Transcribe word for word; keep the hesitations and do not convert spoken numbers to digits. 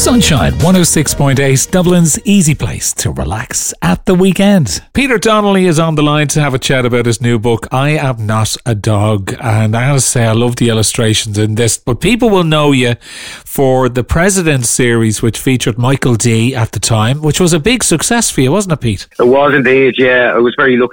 Sunshine one oh six point eight, Dublin's easy place to relax at the weekend. Peter Donnelly is on the line to have a chat about his new book, I Am Not a Dog. And I gotta say, I love the illustrations in this, but people will know you for the President series, which featured Michael D at the time, which was a big success for you, wasn't it, Pete? It was indeed, yeah. I was very lucky